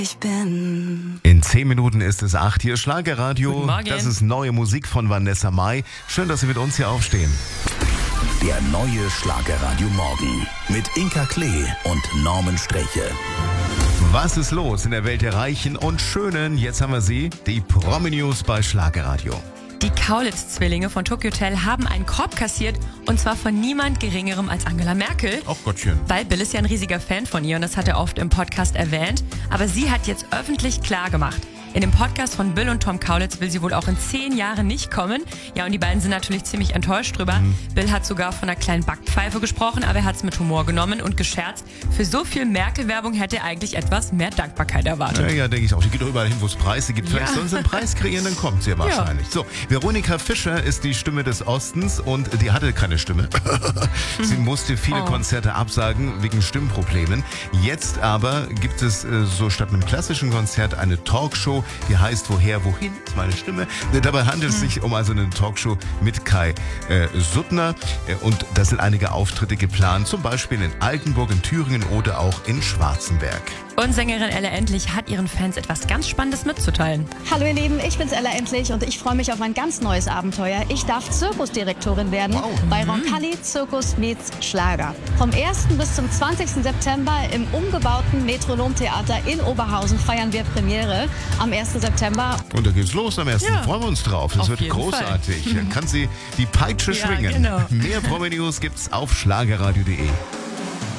Ich bin. In 10 Minuten ist es 8. Hier Schlagerradio. Guten Morgen. Das ist neue Musik von Vanessa Mai. Schön, dass Sie mit uns hier aufstehen. Der neue Schlagerradio Morgen mit Inka Klee und Norman Streche. Was ist los in der Welt der Reichen und Schönen? Jetzt haben wir sie, die Promi-News bei Schlagerradio. Die Kaulitz-Zwillinge von Tokyo Hotel haben einen Korb kassiert und zwar von niemand Geringerem als Angela Merkel. Ach Gottchen. Weil Bill ist ja ein riesiger Fan von ihr und das hat er oft im Podcast erwähnt. Aber sie hat jetzt öffentlich klar gemacht, in dem Podcast von Bill und Tom Kaulitz will sie wohl auch in 10 Jahren nicht kommen. Ja, und die beiden sind natürlich ziemlich enttäuscht drüber. Bill hat sogar von einer kleinen Backpfeife gesprochen, aber er hat es mit Humor genommen und gescherzt. Für so viel Merkel-Werbung hätte er eigentlich etwas mehr Dankbarkeit erwartet. Ja, denke ich auch. Die geht doch überall hin, wo es Preise gibt. Vielleicht Ja. sollen sie einen Preis kreieren, dann kommt sie ja wahrscheinlich. So, Veronika Fischer ist die Stimme des Ostens und die hatte keine Stimme. Sie musste viele Konzerte absagen wegen Stimmproblemen. Jetzt aber gibt es so statt einem klassischen Konzert eine Talkshow, die heißt Woher, Wohin ist meine Stimme. Dabei handelt es sich um also eine Talkshow mit Kai Suttner und da sind einige Auftritte geplant, zum Beispiel in Altenburg, in Thüringen oder auch in Schwarzenberg. Und Sängerin Ella Endlich hat ihren Fans etwas ganz Spannendes mitzuteilen. Hallo ihr Lieben, ich bin's Ella Endlich und ich freue mich auf ein ganz neues Abenteuer. Ich darf Zirkusdirektorin werden bei Roncalli Zirkus meets Schlager. Vom 1. bis zum 20. September im umgebauten Metronom-Theater in Oberhausen feiern wir Premiere am 1. September. Und da geht's los am 1. Ja. Freuen wir uns drauf. Das Auf wird jeden großartig. Dann kann sie die Peitsche Ja, schwingen. genau. Mehr Promi-News gibt's auf schlagerradio.de.